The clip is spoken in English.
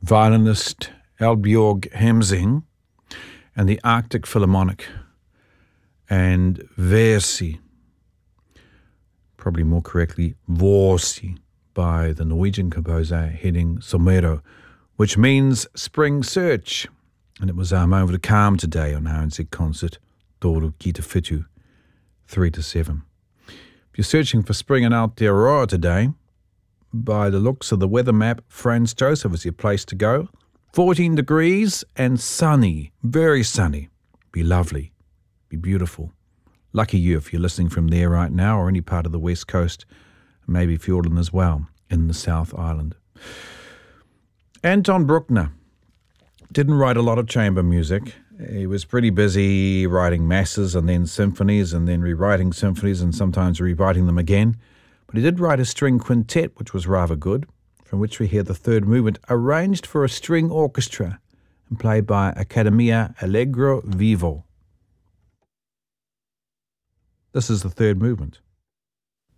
violinist Eldbjorg Hemsing and the Arctic Philharmonic and Versi, probably more correctly Vorsi, by the Norwegian composer Henning Somero, which means Spring Search. And it was our moment of calm today on RNZ Concert, Toru Kita Fitu, 3 to 7. If you're searching for spring in Aotearoa today, by the looks of the weather map, Franz Josef is your place to go. 14 degrees and sunny, very sunny. Be lovely, be beautiful. Lucky you if you're listening from there right now or any part of the West Coast, maybe Fiordland as well, in the South Island. Anton Bruckner didn't write a lot of chamber music. He was pretty busy writing masses and then symphonies and then rewriting symphonies and sometimes rewriting them again. But he did write a string quintet, which was rather good, from which we hear the third movement, arranged for a string orchestra and played by Accademia Allegro Vivo. This is the third movement.